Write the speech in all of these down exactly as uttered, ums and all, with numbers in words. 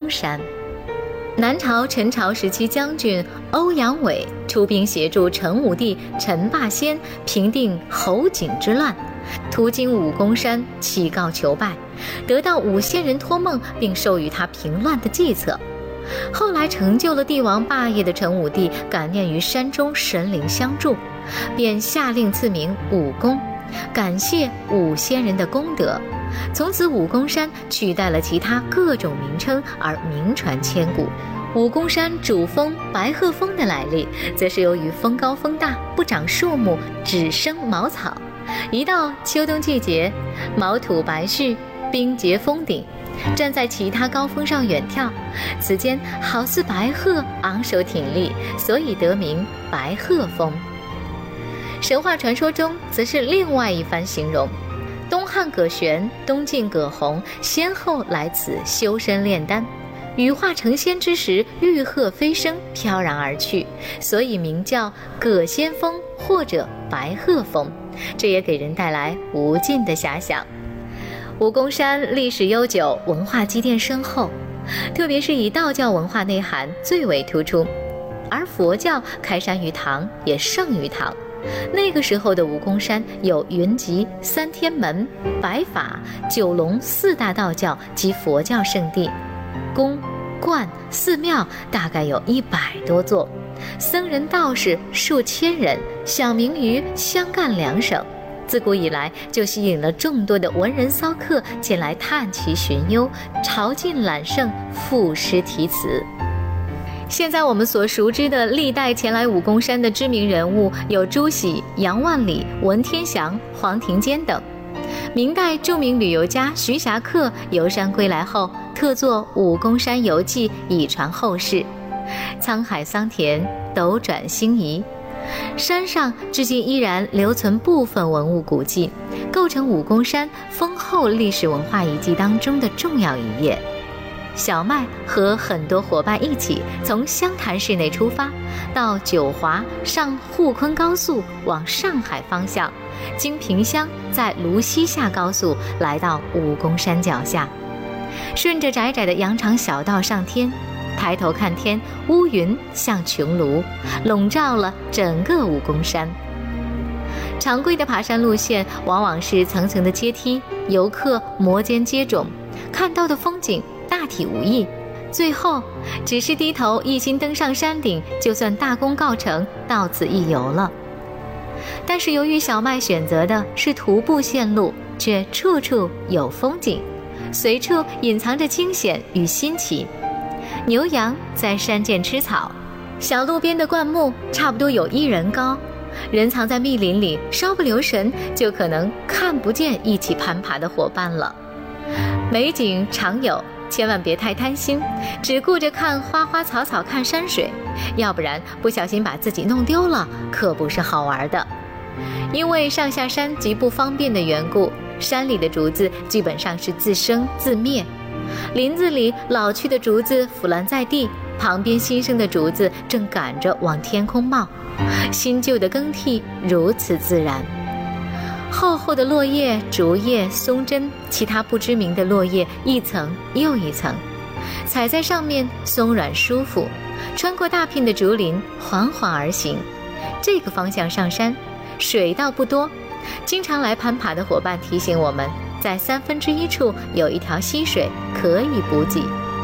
山。南朝陈朝时期将军欧阳伟出兵协助陈武帝陈霸先平定侯景之乱，途经武功山祈告求败，得到五仙人托梦并授予他平乱的计策。后来成就了帝王霸业的陈武帝感念于山中神灵相助，便下令赐名武功，感谢五仙人的功德。从此武功山取代了其他各种名称而名传千古。武功山主峰白鹤峰的来历，则是由于峰高峰大，不长树木，只生茅草。一到秋冬季节，毛土白絮，冰结峰顶，站在其他高峰上远眺，此间好似白鹤昂首挺立，所以得名白鹤峰。神话传说中则是另外一番形容，东汉葛玄、东晋葛洪先后来此修身炼丹，羽化成仙之时，绿鹤飞升，飘然而去，所以名叫葛仙峰或者白鹤峰，这也给人带来无尽的遐想。武功山历史悠久，文化积淀深厚，特别是以道教文化内涵最为突出，而佛教开山于唐，也盛于唐。那个时候的武功山有云集三天门、白法、九龙四大道教及佛教圣地，宫、观、寺庙大概有一百多座，僧人道士数千人，享名于湘赣两省。自古以来就吸引了众多的文人骚客前来探奇寻幽，朝觐揽圣，赋诗题词。现在我们所熟知的历代前来武功山的知名人物有朱熹、杨万里、文天祥、黄庭坚等。明代著名旅游家徐霞客游山归来后，特作《武功山游记》以传后世。沧海桑田，斗转星移，山上至今依然留存部分文物古迹，构成武功山丰厚历史文化遗迹当中的重要一页。小麦和很多伙伴一起从湘潭市内出发，到九华，上沪昆高速往上海方向，经萍乡，在泸溪下高速，来到武功山脚下，顺着窄窄的羊肠小道上天，抬头看天，乌云像穹庐，笼罩了整个武功山。常规的爬山路线往往是层层的阶梯，游客摩肩接踵，看到的风景大体无异，最后只是低头一心登上山顶，就算大功告成，到此一游了。但是由于小麦选择的是徒步线路，却处处有风景，随处隐藏着惊险与新奇。牛羊在山涧吃草，小路边的灌木差不多有一人高，人藏在密林里，稍不留神就可能看不见一起攀爬的伙伴了。美景常有，千万别太贪心，只顾着看花花草草，看山水，要不然不小心把自己弄丢了，可不是好玩的。因为上下山极不方便的缘故，山里的竹子基本上是自生自灭，林子里老去的竹子腐烂在地，旁边新生的竹子正赶着往天空冒，新旧的更替如此自然。厚厚的落叶、竹叶、松针，其他不知名的落叶一层又一层，踩在上面松软舒服，穿过大片的竹林缓缓而行。这个方向上山，水道不多，经常来攀爬的伙伴提醒我们，在三分之一处有一条溪水可以补给。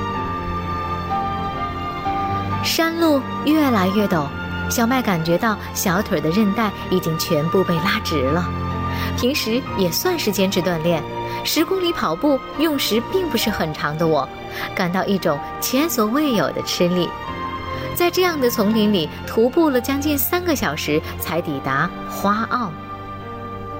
山路越来越陡，小麦感觉到小腿的韧带已经全部被拉直了。平时也算是坚持锻炼，十公里跑步用时并不是很长的我，感到一种前所未有的吃力。在这样的丛林里徒步了将近三个小时，才抵达花坳。